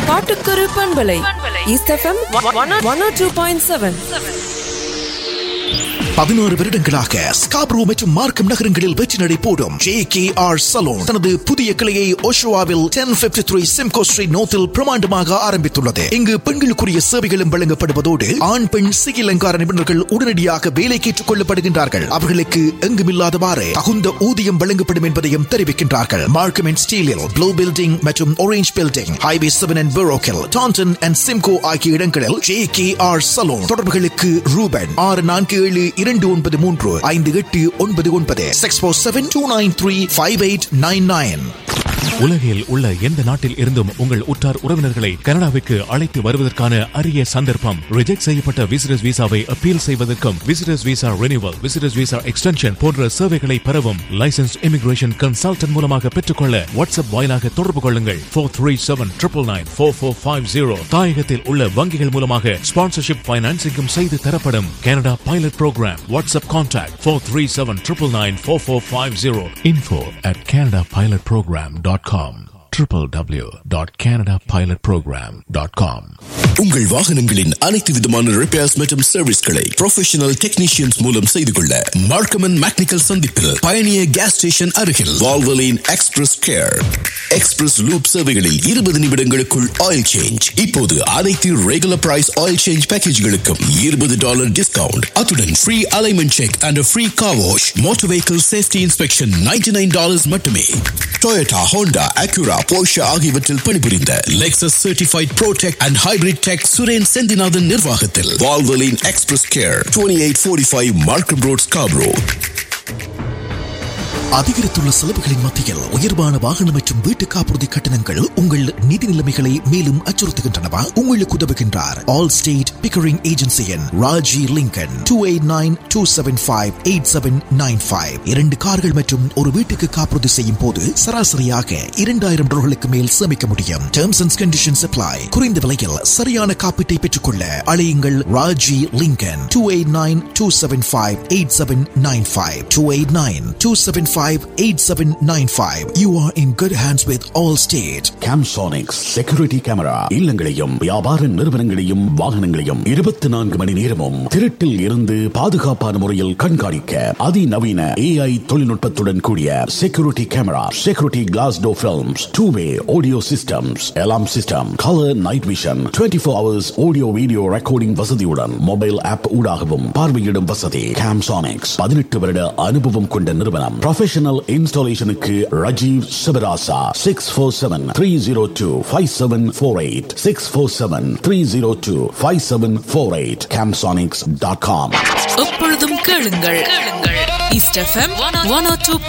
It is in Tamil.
பாட்டுக்கரு பண்பலை ஈஸ்ட் எஃப்எம் 102.7. 16 வருடங்களாக ஸ்காப்ரோ மற்றும் மார்க்கம் நகரங்களில் வெற்றி நடை போடும் JKR சலூன் தனது புதிய கிளையை ஓஷோவாவில் 1053 சிம்கோ ஸ்ட்ரீட் நோத்தில் பிரமாண்டமாக ஆரம்பித்துள்ளது. இங்கு பெண்களுக்குரிய சேவைகளும் வழங்கப்படுவதோடு ஆண் பெண் சிகை அலங்கார நிபுணர்கள் உடனடியாக வேலைக்கு ஏற்றுக் கொள்ளப்படுகின்றார்கள். அவர்களுக்கு எங்குமில்லாதவாறு தகுந்த ஊதியம் வழங்கப்படும் என்பதையும் தெரிவிக்கின்றார்கள். மார்க்கம் அண்ட் ஸ்டீலில் ப்ளூ பில்டிங் மற்றும் orange building, highway 7 and பெரோக்கில், Tandon and Simcoe ஆகிய இடங்களில் JKR சலூன். தொடர்புகளுக்கு ரூபன் 647-293-5899 647-293-5899. உலகில் உள்ள எந்த நாட்டில் இருந்தும் உங்கள் உற்றார் உறவினர்களை கனடாவிற்கு அழைத்து வருவதற்கான அரிய சந்தர்ப்பம். ரிஜெக்ட் செய்யப்பட்ட விசிட்டர்ஸ் விசாவை அப்பீல் செய்வதற்கும், visitors visa renewal, visitors visa extension போன்ற சேவைகளை பெறவும் லைசன்ஸ் இமிகிரேஷன் கன்சல்டன்ட் மூலமாக பெற்றுக்கொள்ள வாட்ஸ்அப் வாயிலாக தொடர்பு கொள்ளுங்கள். 437-999-4450. தாயகத்தில் உள்ள வங்கிகள் மூலமாக ஸ்பான்சர்ஷிப் பைனான்சிங்கும் செய்து தரப்படும். Canada pilot program. WhatsApp contact 437-999-4450. info@canadapilotprogram.com www.canadapilotprogram.com. உங்கள் வாகனங்களின் அனைத்து விதமான ரிப்பேர்ஸ் மற்றும் சர்வீஸ்களை ப்ரொஃபஷனல் டெக்னீஷியன்ஸ் மூலம் செய்து கொள்ள மார்க்கம் அண்ட் மெக்கானிக்கல் சந்திப்பில் பயணிய கேஸ் ஸ்டேஷன் அருகில் Valvoline express care. Express loop சேவைகளில் 20 நிமிடங்களுக்குள் ஆயில் சேஞ்ச். இப்போது அனைத்து regular price oil change பேக்கேஜ்களுக்கும் $20 discount. அத்துடன் free alignment check and free car wash. Motor vehicle safety inspection $99 மட்டுமே. டொயோட்டா, ஹோண்டா, அக்யூரா, போர்ஷா ஆகியவற்றில் பணிபுரிந்த Lexus certified pro tech and hybrid tech Suren Senthinathan நிர்வாகத்தில் வால்வலின் எக்ஸ்பிரஸ் கேர், 2845 மார்க்கம் ரோட், ஸ்காப்ரோ. அதிகரித்துள்ள செலவுகளின் மத்தியில் உயர்வான வாகனம் மற்றும் வீட்டு காப்புறுதி கட்டணங்கள் உங்கள் நிதி நிலைமைகளை மேலும் அச்சுறுத்துகின்றனவா? உங்களுக்கு உதவுகின்றார் all state Pickering ஏஜென்சியின் Raji Lincoln. 2892758795. 2 கார்கள் மற்றும் ஒரு வீட்டுக்கு காப்புறுதி செய்யும் போது சராசரியாக $2000 மேல் சேமிக்க முடியும். Terms and conditions apply. குறைந்த விலையில் சரியான காப்பீட்டை பெற்றுக்கொள்ள அழையுங்கள் Raji Lincoln. 2892758795. 2892758795. You are in good hands with Allstate. Camsonics Security Camera இல்லங்களையும் வியாபார நிறுவனங்களையும் வாகனங்களையும் 24 மணி நேரமும் திருட்டில் இருந்து பாதுகாப்பான முறையில் கண்காணிக்க அதிநவீன AI தொழில்நுட்பத்துடன் கூடிய Security Camera, Security Glass Door Films, Two-way Audio Systems, Alarm System, Color Night Vision, 24 hours Audio Video Recording வசதியுடன் மொபைல் ஆப் ஊடாகவும் பார்வையிடும் வசதி. Camsonics 18 வருட அனுபவம் கொண்ட நிறுவனம். Professional installationக்கு Rajeev Sivarasa 647-302-5748 647-302-5748 camsonics.com. எப்பொழுதும் கேளுங்கள் ஈஸ்ட் எஃப்எம் 102.